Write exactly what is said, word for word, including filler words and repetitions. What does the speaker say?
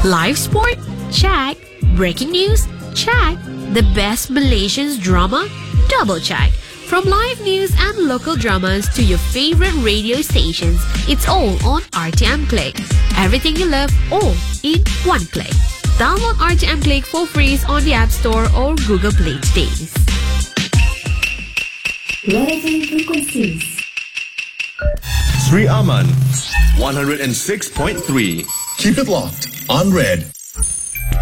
Live sport? Check. Breaking news? Check. The best Malaysian drama? Double check. From live news and local dramas to your favorite radio stations, it's all on R T M Click. Everything you love, all in one click. Download R T M Click for free on the App Store or Google Play today. Relevant frequencies. Sri Aman, one oh six point three. Keep it locked on Red